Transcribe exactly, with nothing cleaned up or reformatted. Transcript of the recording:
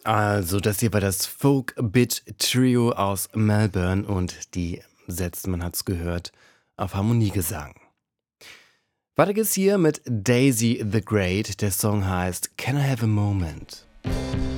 Also, das hier war das Folk-Bit-Trio aus Melbourne und die setzten, man hat's gehört, auf Harmoniegesang. Weiter geht's hier mit Daisy the Great. Der Song heißt Can I Have a Moment?